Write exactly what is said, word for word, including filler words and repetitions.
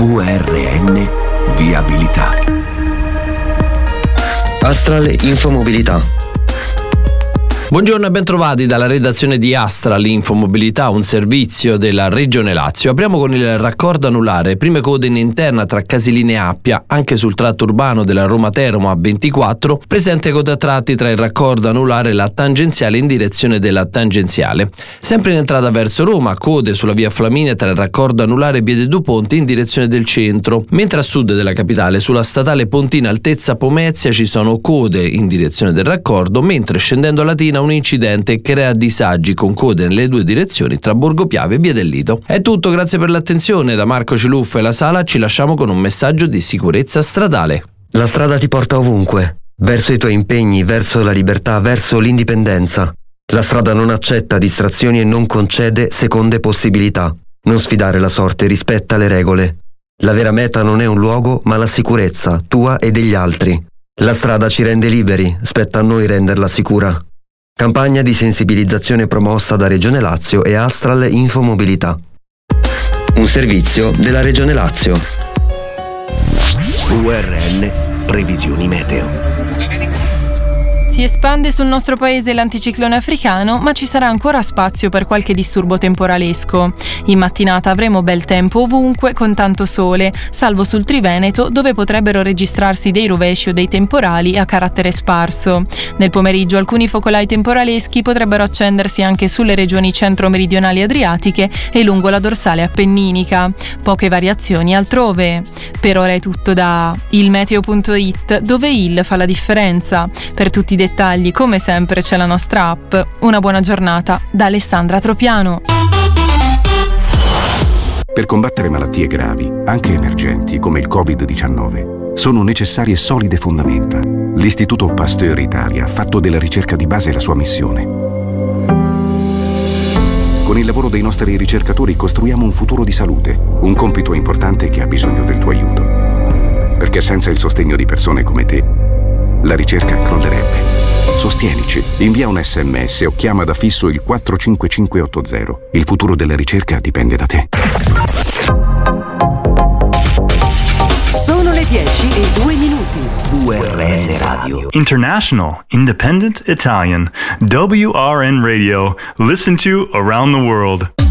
V R N Viabilità. Astral Infomobilità. Buongiorno e bentrovati dalla redazione di Astral Infomobilità, un servizio della Regione Lazio. Apriamo con il raccordo anulare, prime code in interna tra Casilina e Appia, anche sul tratto urbano della Roma-Teramo A ventiquattro, presente code a tratti tra il raccordo anulare e la tangenziale in direzione della tangenziale. Sempre in entrata verso Roma, code sulla via Flaminia tra il raccordo anulare e via dei Due Ponti in direzione del centro, mentre a sud della capitale, sulla statale Pontina altezza Pomezia, ci sono code in direzione del raccordo, mentre scendendo a Latina un incidente crea disagi con code nelle due direzioni tra Borgo Piave e Via del Lido. È tutto, grazie per l'attenzione. Da Marco Ciluffo e la Sala ci lasciamo con un messaggio di sicurezza stradale. La strada ti porta ovunque, verso i tuoi impegni, verso la libertà, verso l'indipendenza. La strada non accetta distrazioni e non concede seconde possibilità. Non sfidare la sorte, rispetta le regole. La vera meta non è un luogo, ma la sicurezza, tua e degli altri. La strada ci rende liberi, spetta a noi renderla sicura. Campagna di sensibilizzazione promossa da Regione Lazio e Astral Infomobilità. Un servizio della Regione Lazio. V R N Previsioni Meteo. Si espande sul nostro paese l'anticiclone africano, ma ci sarà ancora spazio per qualche disturbo temporalesco. In mattinata avremo bel tempo ovunque con tanto sole, salvo sul Triveneto, dove potrebbero registrarsi dei rovesci o dei temporali a carattere sparso. Nel pomeriggio alcuni focolai temporaleschi potrebbero accendersi anche sulle regioni centro-meridionali adriatiche e lungo la dorsale appenninica. Poche variazioni altrove. Per ora è tutto da il meteo punto it, dove il fa la differenza. Per tutti i dettagli, come sempre, c'è la nostra app. Una buona giornata da Alessandra Tropiano. Per combattere malattie gravi, anche emergenti come il covid diciannove, sono necessarie solide fondamenta. L'Istituto Pasteur Italia ha fatto della ricerca di base la sua missione. Con il lavoro dei nostri ricercatori costruiamo un futuro di salute, un compito importante che ha bisogno del tuo aiuto. Perché senza il sostegno di persone come te, la ricerca crollerebbe. Sostienici, invia un sms o chiama da fisso il quattro cinque cinque otto zero. Il futuro della ricerca dipende da te. Sono le dieci e due minuti. V R N Radio. International, Independent Italian, W R N Radio. Listen to around the world.